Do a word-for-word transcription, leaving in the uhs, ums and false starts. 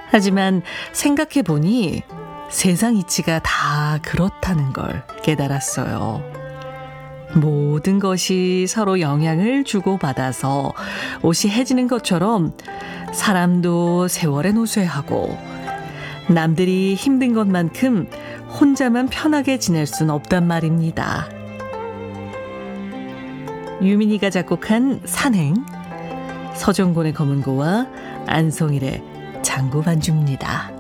하지만 생각해보니 세상 이치가 다 그렇다는 걸 깨달았어요. 모든 것이 서로 영향을 주고받아서 옷이 해지는 것처럼 사람도 세월에 노쇠하고 남들이 힘든 것만큼 혼자만 편하게 지낼 순 없단 말입니다. 유민이가 작곡한 산행, 서정곤의 검은고와 안성일의 장구반주입니다.